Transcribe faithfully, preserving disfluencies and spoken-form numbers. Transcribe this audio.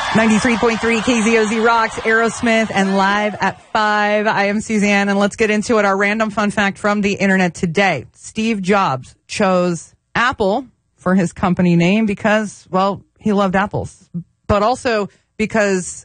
ninety-three point three K Z O Z Rocks, Aerosmith, and Live at five. I am Suzanne, and let's get into it. Our random fun fact from the internet today. Steve Jobs chose Apple for his company name because, well, he loved apples, but also because